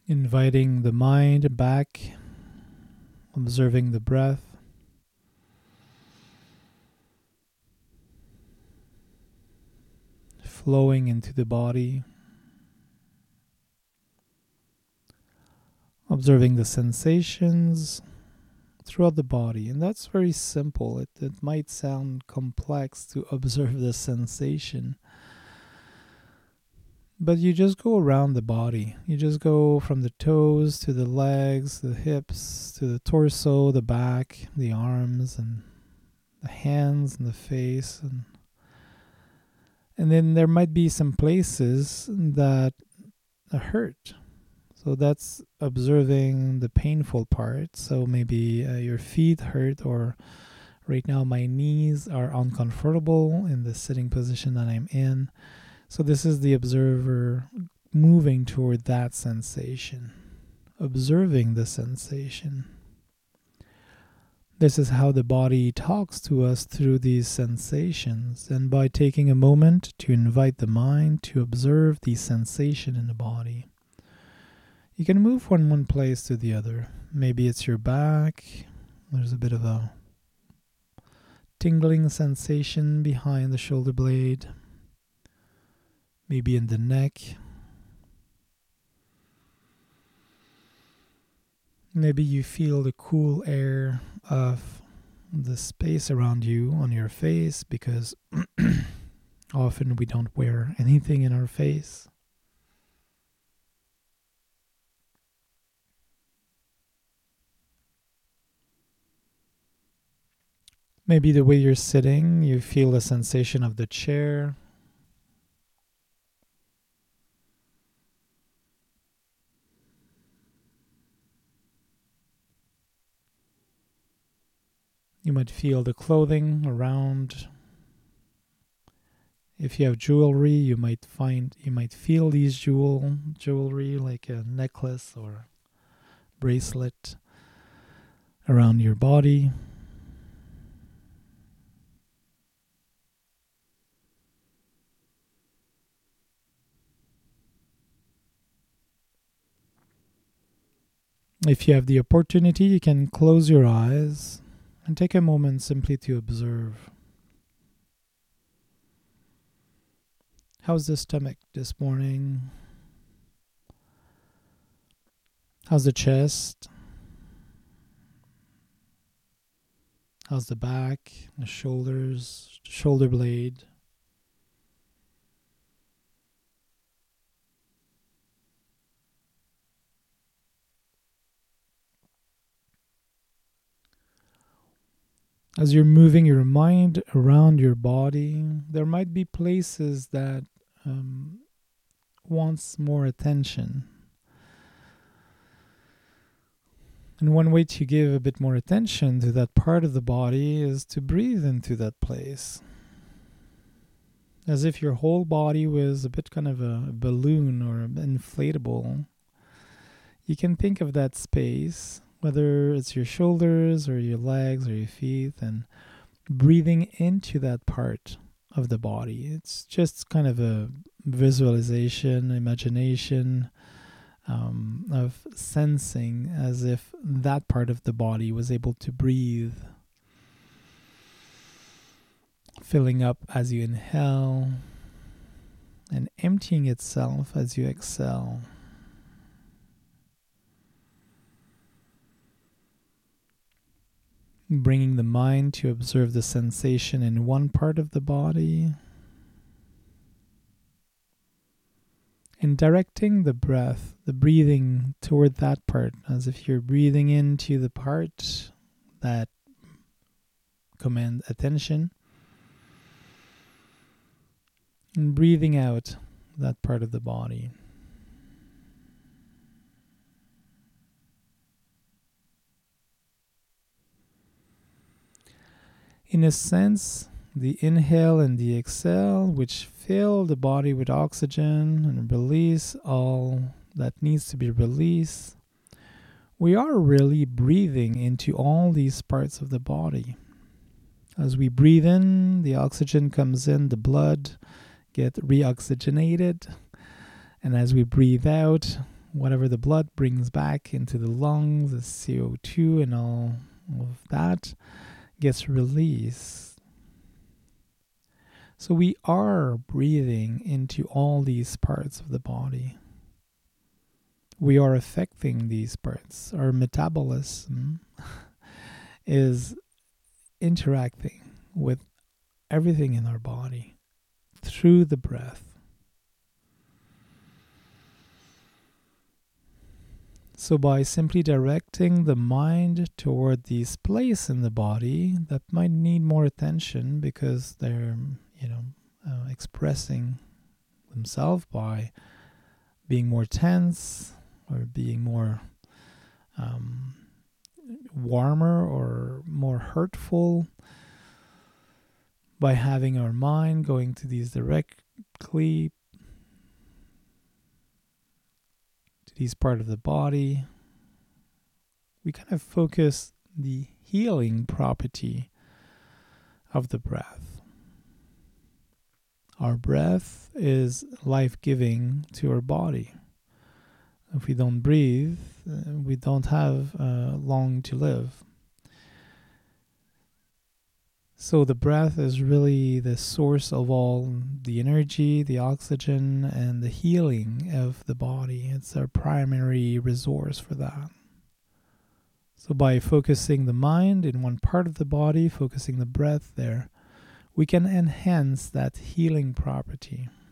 Inviting the mind back, observing the breath. Flowing into the body. Observing the sensations throughout the body. And that's very simple. It might sound complex to observe the sensation, but you just go around the body. You just go from the toes to the legs, the hips, to the torso, the back, the arms, and the hands and the face. And then there might be some places that hurt. So that's observing the painful part. So maybe your feet hurt, or right now my knees are uncomfortable in the sitting position that I'm in. So this is the observer moving toward that sensation, observing the sensation. This is how the body talks to us through these sensations. And by taking a moment to invite the mind to observe the sensation in the body, you can move from one place to the other. Maybe it's your back. There's a bit of a tingling sensation behind the shoulder blade. Maybe in the neck. Maybe you feel the cool air of the space around you on your face, because often we don't wear anything in our face. Maybe the way you're sitting, you feel the sensation of the chair. You might feel the clothing around. If you have jewelry, you might feel these jewelry like a necklace or bracelet around your body. If you have the opportunity, you can close your eyes and take a moment simply to observe. How's the stomach this morning? How's the chest? How's the back, the shoulders, shoulder blade? As you're moving your mind around your body, there might be places that wants more attention. And one way to give a bit more attention to that part of the body is to breathe into that place. As if your whole body was a bit kind of a balloon or inflatable. You can think of that space, whether it's your shoulders or your legs or your feet, and breathing into that part of the body. It's just kind of a visualization, imagination of sensing as if that part of the body was able to breathe, filling up as you inhale and emptying itself as you exhale. Bringing the mind to observe the sensation in one part of the body, and directing the breath, the breathing toward that part, as if you're breathing into the part that commands attention, and breathing out that part of the body. In a sense, the inhale and the exhale, which fill the body with oxygen and release all that needs to be released, we are really breathing into all these parts of the body. As we breathe in, the oxygen comes in, the blood gets reoxygenated, and as we breathe out, whatever the blood brings back into the lungs, the CO2 and all of that gets released. So we are breathing into all these parts of the body. We are affecting these parts. Our metabolism is interacting with everything in our body through the breath. So by simply directing the mind toward these places in the body that might need more attention because they're, expressing themselves by being more tense or being more warmer or more hurtful, by having our mind going to these directly to these part of the body, we kind of focus the healing property of the breath. Our breath is life-giving to our body. If we don't breathe, we don't have long to live. So the breath is really the source of all the energy, the oxygen, and the healing of the body. It's our primary resource for that. So by focusing the mind in one part of the body, focusing the breath there, we can enhance that healing property.